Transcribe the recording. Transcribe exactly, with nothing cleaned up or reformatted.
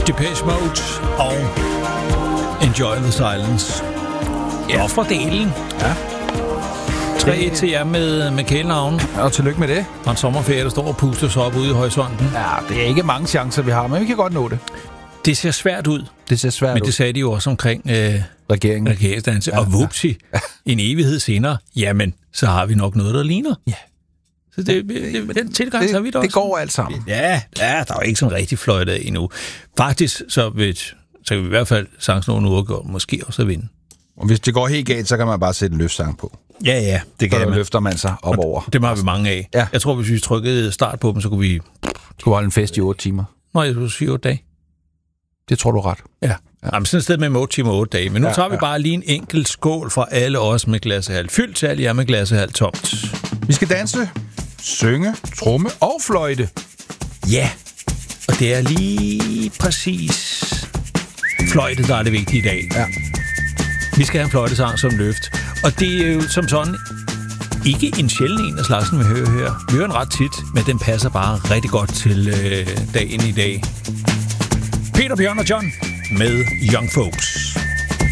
Depeche Mode og Enjoy the Silence. Ja, fra delen. Ja. tre et til jer med, med kælenavn. Og tillykke med det. Og en sommerferie, der står og puster sig op ude i horisonten. Ja, det er ikke mange chancer, vi har, men vi kan godt nå det. Det ser svært ud. Det ser svært men ud. det sagde de jo også omkring øh, regeringen. regeringsdannelse. Ja, og vupsi, ja. En evighed senere, jamen, så har vi nok noget, der ligner. Ja. Så det, det, det, den tilgang det, har vi da også. Det går alt sammen. Ja, ja, der er jo ikke sådan rigtig fløjtet endnu. Faktisk, så, ved, så kan vi i hvert fald sange nogle uger, og måske også vinde. Og hvis det går helt galt, så kan man bare sætte en løftsang på. Ja, ja, det kan så man. løfter man sig op over. Dem har vi mange af. Ja. Jeg tror, hvis vi trykkede start på dem, så kunne vi... Kunne holde en fest i otte timer. Nå, jeg skulle sige otte dage. Det tror du ret. Ja. ja. Jamen, sådan et sted med otte timer og otte dage. Men nu ja, tager vi ja. bare lige en enkelt skål fra alle os med glassehal. Fyldt til alle jer med glassehal tomt. Vi skal danse, synge, tromme og fløjte. Ja, og det er lige præcis fløjte, der er det vigtige i dag. Ja. Vi skal have en fløjtesang som løft. Og det er jo som sådan ikke en sjælden en af slagsen, vi hører her. Vi hører den ret tit, men den passer bare rigtig godt til øh, dagen i dag. Peter, Bjørn og John med Young Folks.